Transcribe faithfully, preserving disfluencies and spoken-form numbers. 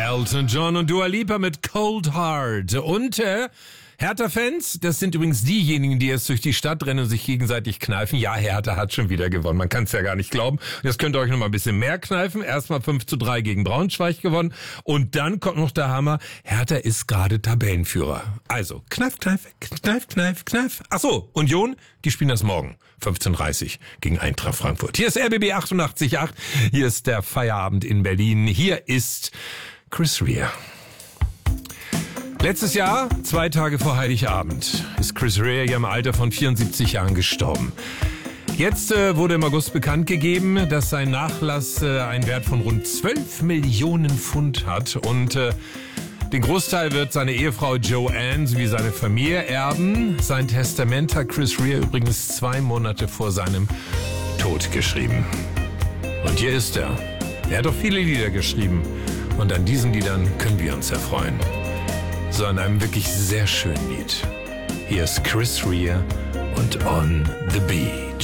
Elton John und Dua Lipa mit Cold Heart. Und äh, Hertha-Fans, das sind übrigens diejenigen, die jetzt durch die Stadt rennen und sich gegenseitig kneifen. Ja, Hertha hat schon wieder gewonnen. Man kann es ja gar nicht glauben. Jetzt könnt ihr euch noch mal ein bisschen mehr kneifen. Erstmal fünf zu drei gegen Braunschweig gewonnen. Und dann kommt noch der Hammer. Hertha ist gerade Tabellenführer. Also, kneif, kneif, kneif, kneif, kneif. Ach so, Union, die spielen das morgen. fünfzehn Uhr dreißig gegen Eintracht Frankfurt. Hier ist R B B achtundachtzig Komma acht. Hier ist der Feierabend in Berlin. Hier ist Chris Rea. Letztes Jahr, zwei Tage vor Heiligabend, ist Chris Rea ja im Alter von vierundsiebzig Jahren gestorben. Jetzt äh, wurde im August bekannt gegeben, dass sein Nachlass äh, einen Wert von rund zwölf Millionen Pfund hat und äh, den Großteil wird seine Ehefrau Joanne sowie seine Familie erben. Sein Testament hat Chris Rea übrigens zwei Monate vor seinem Tod geschrieben. Und hier ist er. Er hat auch viele Lieder geschrieben und an diesen Liedern können wir uns erfreuen. So an einem wirklich sehr schönen Lied. Hier ist Chris Rea und On the Beach.